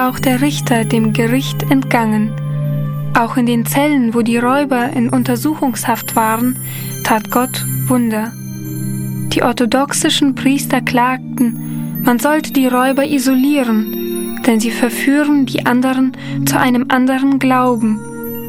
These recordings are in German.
auch der Richter dem Gericht entgangen. Auch in den Zellen, wo die Räuber in Untersuchungshaft waren, tat Gott Wunder. Die orthodoxischen Priester klagten, man sollte die Räuber isolieren, denn sie verführen die anderen zu einem anderen Glauben.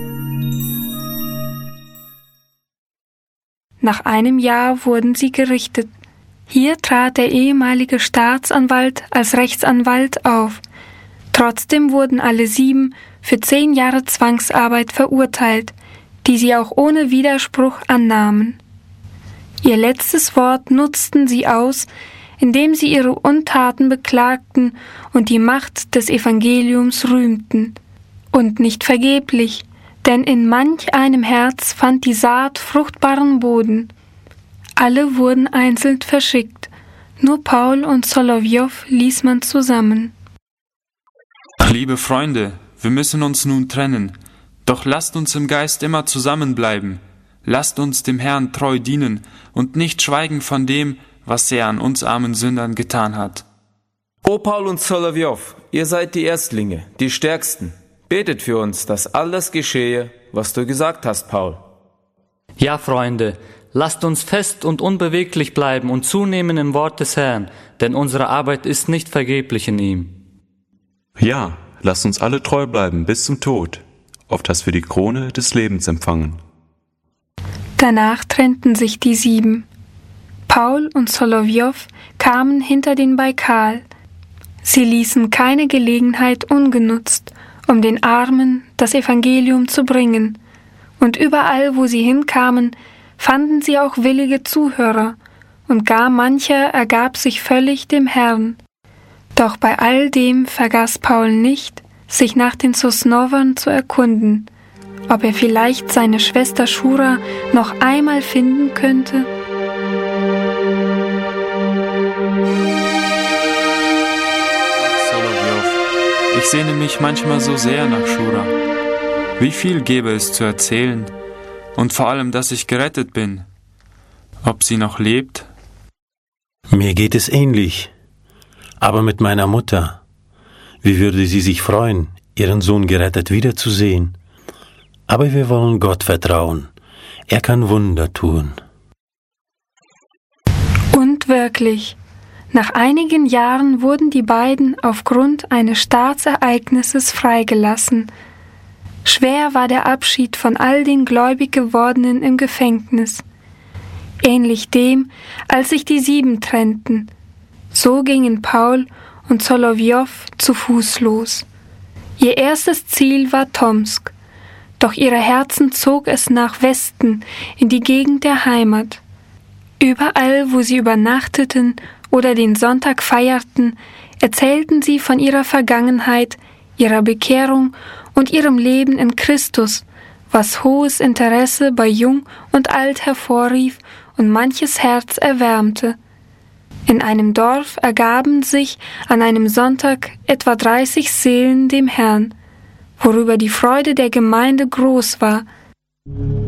Nach einem Jahr wurden sie gerichtet. Hier trat der ehemalige Staatsanwalt als Rechtsanwalt auf. Trotzdem wurden alle 7 für 10 Jahre Zwangsarbeit verurteilt, die sie auch ohne Widerspruch annahmen. Ihr letztes Wort nutzten sie aus, indem sie ihre Untaten beklagten und die Macht des Evangeliums rühmten. Und nicht vergeblich, denn in manch einem Herz fand die Saat fruchtbaren Boden. Alle wurden einzeln verschickt, nur Paul und Solowjow ließ man zusammen. Liebe Freunde, wir müssen uns nun trennen, doch lasst uns im Geist immer zusammenbleiben. Lasst uns dem Herrn treu dienen und nicht schweigen von dem, was er an uns armen Sündern getan hat. O Paul und Solowjow, ihr seid die Erstlinge, die Stärksten. Betet für uns, dass alles geschehe, was du gesagt hast, Paul. Ja, Freunde, lasst uns fest und unbeweglich bleiben und zunehmen im Wort des Herrn, denn unsere Arbeit ist nicht vergeblich in ihm. Ja, lasst uns alle treu bleiben bis zum Tod, auf dass wir die Krone des Lebens empfangen. Danach trennten sich die 7. Paul und Solowjow kamen hinter den Baikal. Sie ließen keine Gelegenheit ungenutzt, um den Armen das Evangelium zu bringen, und überall, wo sie hinkamen, fanden sie auch willige Zuhörer, und gar mancher ergab sich völlig dem Herrn. Doch bei all dem vergaß Paul nicht, sich nach den Sosnowern zu erkunden, ob er vielleicht seine Schwester Schura noch einmal finden könnte. Ich sehne mich manchmal so sehr nach Schura. Wie viel gäbe es zu erzählen? Und vor allem, dass ich gerettet bin. Ob sie noch lebt? Mir geht es ähnlich. Aber mit meiner Mutter. Wie würde sie sich freuen, ihren Sohn gerettet wiederzusehen? Aber wir wollen Gott vertrauen. Er kann Wunder tun. Und wirklich, nach einigen Jahren wurden die beiden aufgrund eines Staatsereignisses freigelassen. Schwer war der Abschied von all den gläubig gewordenen im Gefängnis. Ähnlich dem, als sich die 7 trennten. So gingen Paul und Solowjow zu Fuß los. Ihr erstes Ziel war Tomsk, doch ihre Herzen zog es nach Westen, in die Gegend der Heimat. Überall, wo sie übernachteten oder den Sonntag feierten, erzählten sie von ihrer Vergangenheit, ihrer Bekehrung und ihrem Leben in Christus, was hohes Interesse bei Jung und Alt hervorrief und manches Herz erwärmte. In einem Dorf ergaben sich an einem Sonntag etwa 30 Seelen dem Herrn, worüber die Freude der Gemeinde groß war.